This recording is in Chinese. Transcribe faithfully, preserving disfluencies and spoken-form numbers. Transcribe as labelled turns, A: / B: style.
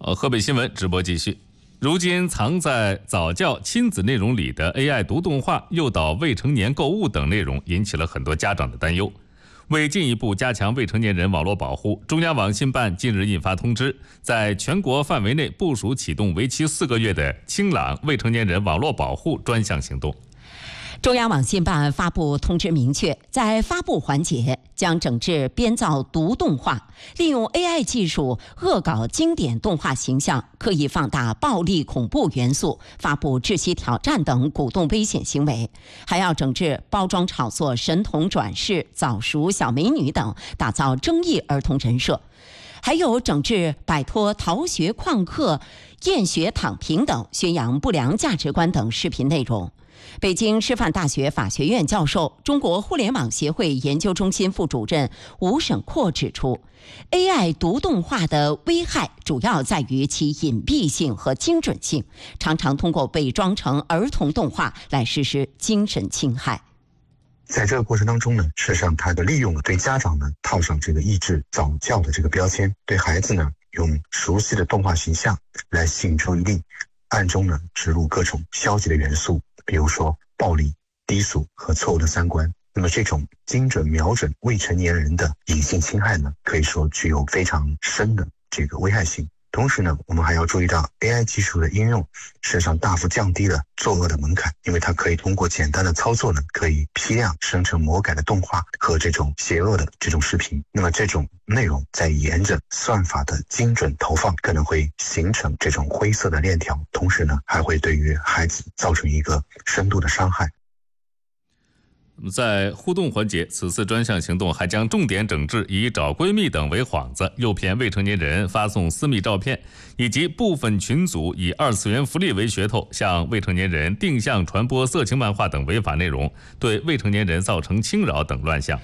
A: 呃，河北新闻直播继续。如今藏在早教亲子内容里的 A I 读动画诱导未成年购物等内容，引起了很多家长的担忧。为进一步加强未成年人网络保护，中央网信办近日印发通知，在全国范围内部署启动为期四个月的清朗未成年人网络保护专项行动。
B: 中央网信办发布通知，明确在发布环节将整治编造毒动画，利用 A I 技术恶搞经典动画形象，刻意放大暴力恐怖元素，发布窒息挑战等鼓动危险行为，还要整治包装炒作神童转世、早熟小美女等，打造争议儿童人设。还有整治摆脱逃学旷课、厌学躺平等宣扬不良价值观等视频内容。北京师范大学法学院教授、中国互联网协会研究中心副主任吴沈阔指出 ，A I 读动画的危害主要在于其隐蔽性和精准性，常常通过伪装成儿童动画来实施精神侵害。
C: 在这个过程当中呢，事实上它的利用了对家长呢套上这个抑制早教的这个标签，对孩子呢用熟悉的动画形象来吸引注意力，暗中呢植入各种消极的元素，比如说暴力、低俗和错误的三观。那么这种精准瞄准未成年人的隐性侵害呢，可以说具有非常深的这个危害性。同时呢，我们还要注意到 A I 技术的应用，事实上大幅降低了作恶的门槛，因为它可以通过简单的操作呢，可以批量生成魔改的动画和这种邪恶的这种视频。那么这种内容在沿着算法的精准投放，可能会形成这种灰色的链条，同时呢，还会对于孩子造成一个深度的伤害。
A: 在互动环节，此次专项行动还将重点整治以找闺蜜等为幌子诱骗未成年人发送私密照片，以及部分群组以二次元福利为噱头向未成年人定向传播色情漫画等违法内容，对未成年人造成侵扰等乱象。